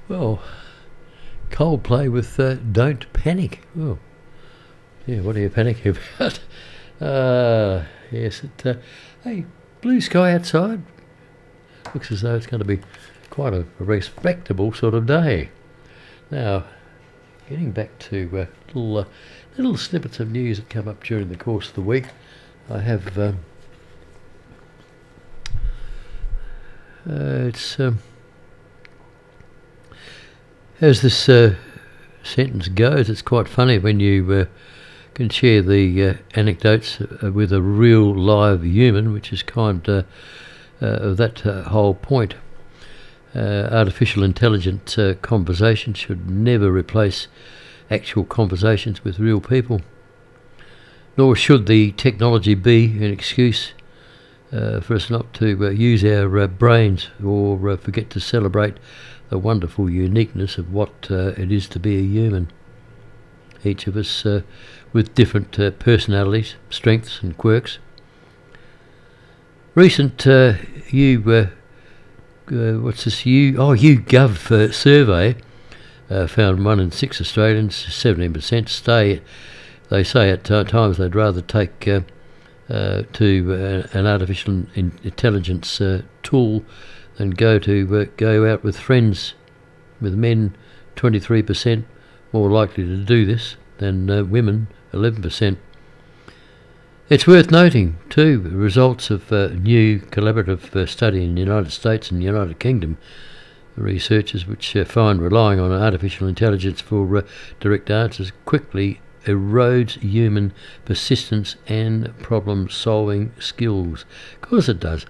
Well, Coldplay with Don't Panic. Oh, yeah, what are you panicking about? Yes, hey, blue sky outside. Looks as though it's going to be quite a respectable sort of day. Now, getting back to little snippets of news that come up during the course of the week, I have as this sentence goes, it's quite funny when you can share the anecdotes with a real live human, which is kind of that whole point. Artificial intelligence conversation should never replace actual conversations with real people, nor should the technology be an excuse for us not to use our brains or forget to celebrate the wonderful uniqueness of what it is to be a human. Each of us with different personalities, strengths and quirks. Recent YouGov survey found 1 in 6 Australians, 17%, stay. They say at times they'd rather take to an artificial intelligence tool than go out with friends. With men, 23% more likely to do this than women, 11%. It's worth noting, too, the results of a new collaborative study in the United States and the United Kingdom. Researchers which find relying on artificial intelligence for direct answers quickly erodes human persistence and problem-solving skills. Of course it does.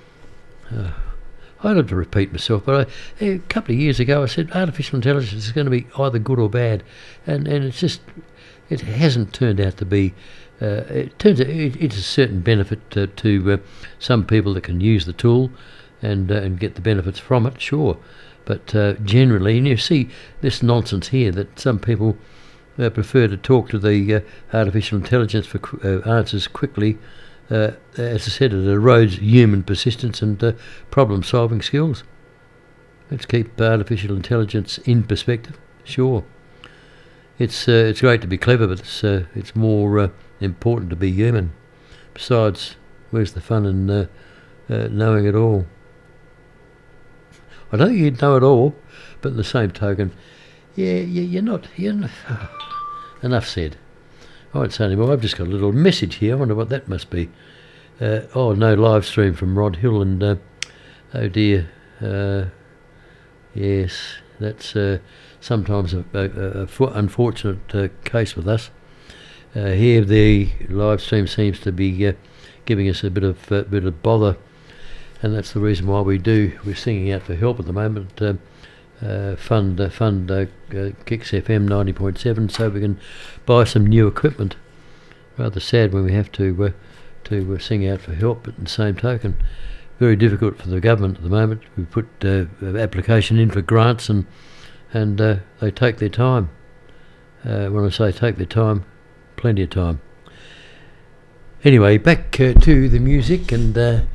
I don't have to repeat myself, but a couple of years ago I said artificial intelligence is going to be either good or bad, and it hasn't turned out to be. It turns out it's a certain benefit to some people that can use the tool and get the benefits from it, sure. But generally, and you see this nonsense here that some people prefer to talk to the artificial intelligence for answers quickly. As I said, it erodes human persistence and problem-solving skills. Let's keep artificial intelligence in perspective. Sure, it's great to be clever, but it's more important to be human. Besides, where's the fun in knowing it all? I don't think you'd know it all, but in the same token, you're not. Enough said. I won't say anymore. I've just got a little message here. I wonder what that must be. No live stream from Rod Hill, and oh dear. Yes, that's sometimes a unfortunate case with us. Here the live stream seems to be giving us a bit of bother, and that's the reason why we're singing out for help at the moment. Fund Kicks FM 90.7, so we can buy some new equipment. Rather sad when we have to sing out for help, but in the same token, very difficult for the government at the moment. We put application in for grants, and they take their time. When I say take their time, plenty of time. Anyway, back to the music, and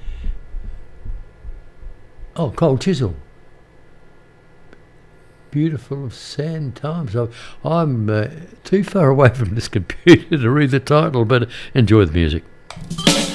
Cold Chisel. Beautiful Sad Times. I'm too far away from this computer to read the title, but enjoy the music.